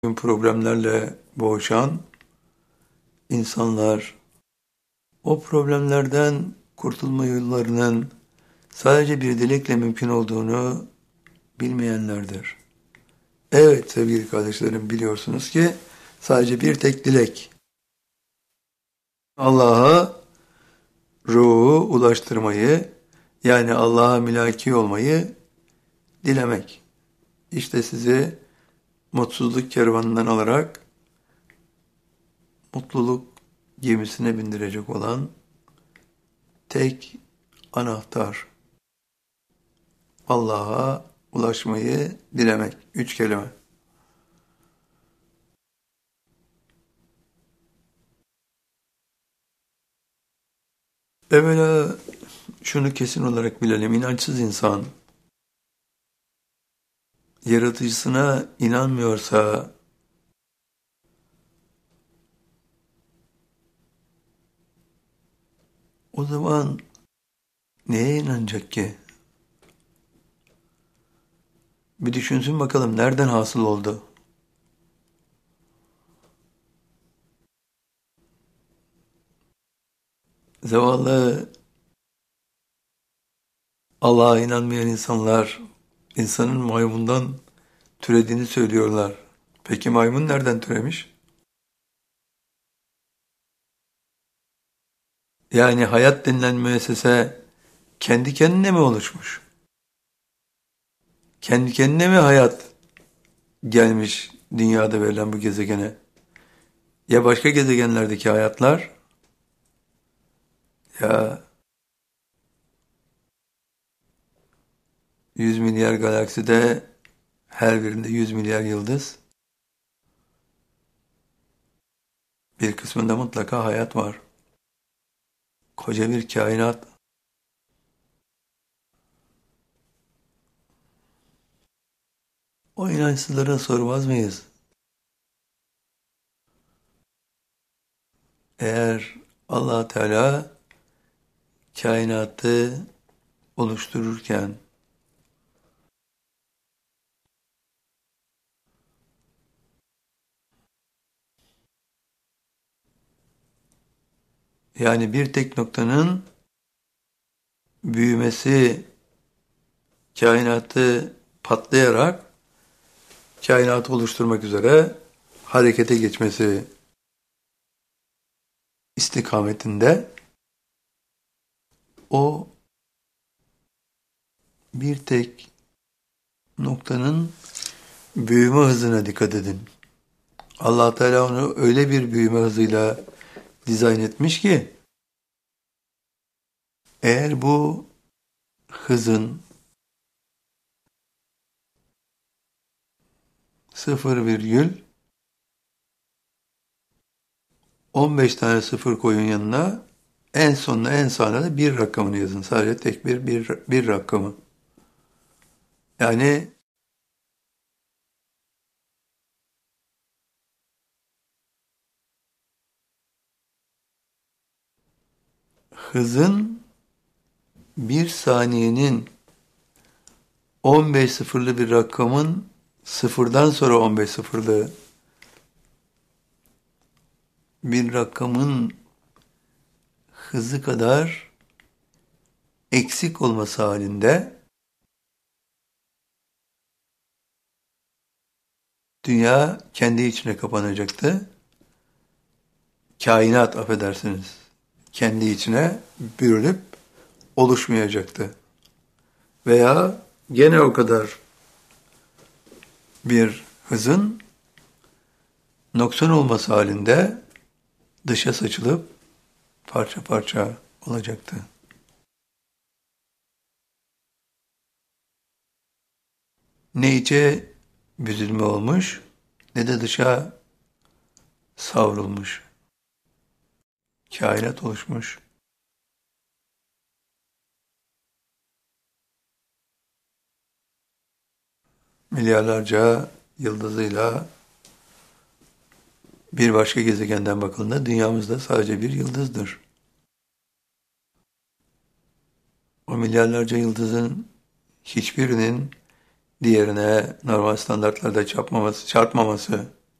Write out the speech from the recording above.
problemlerle boğuşan insanlar, o problemlerden kurtulma yollarının sadece bir dilekle mümkün olduğunu bilmeyenlerdir. Evet sevgili kardeşlerim, biliyorsunuz ki sadece bir tek dilek, Allah'a ruhu ulaştırmayı, yani Allah'a mülaki olmayı dilemek. İşte sizi mutsuzluk kervanından alarak mutluluk gemisine bindirecek olan tek anahtar. Allah'a ulaşmayı dilemek. 3 kelime. Evvela şunu kesin olarak bilelim. İnançsız insan yaratıcısına inanmıyorsa o zaman neye inanacak ki? Bir düşünsün bakalım, nereden hasıl oldu? Zavallı Allah'a inanmayan insanlar insanın maymundan türediğini söylüyorlar. Peki maymun nereden türemiş? Yani hayat denilen müessese kendi kendine mi oluşmuş? Kendi kendine mi hayat gelmiş dünyada verilen bu gezegene? Ya başka gezegenlerdeki hayatlar? Ya 100 milyar galakside her birinde 100 milyar yıldız. Bir kısmında mutlaka hayat var. Koca bir kainat. O inançsızlara sormaz mıyız? Eğer Allah Teala kainatı oluştururken yani bir tek noktanın büyümesi, kainatı patlayarak kainatı oluşturmak üzere harekete geçmesi istikametinde o bir tek noktanın büyüme hızına dikkat edin. Allah Teala onu öyle bir büyüme hızıyla dizayn etmiş ki eğer bu hızın 0,15 tane sıfır koyun yanına, en sonuna en sağına da bir rakamını yazın. Sadece tek bir rakamı. Yani hızın bir saniyenin 15 sıfırlı bir rakamın sıfırdan sonra 15 sıfırlı bir rakamın hızı kadar eksik olması halinde dünya kendi içine kapanacaktı. Kainat, affedersiniz, kendi içine bürünüp oluşmayacaktı. Veya gene o kadar bir hızın noksan olması halinde dışa saçılıp parça parça olacaktı. Ne içe büzülme olmuş ne de dışa savrulmuş. Kainat oluşmuş. Milyarlarca yıldızıyla bir başka gezegenden bakıldığında dünyamız da sadece bir yıldızdır. O milyarlarca yıldızın hiçbirinin diğerine normal standartlarda çarpmaması